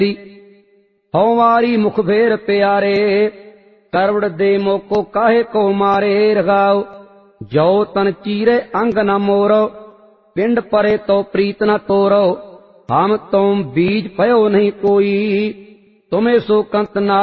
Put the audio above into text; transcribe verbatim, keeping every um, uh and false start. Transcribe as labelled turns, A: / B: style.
A: हौवारी मुख फेर प्यारे करवड़ दे मोको काहे को मारे। रघाओ जो तन चीरे अंग न मोरो पिंड परे तो प्रीत न तोरो। हम तुम बीज पयो नहीं कोई तुम्हें सो कंत ना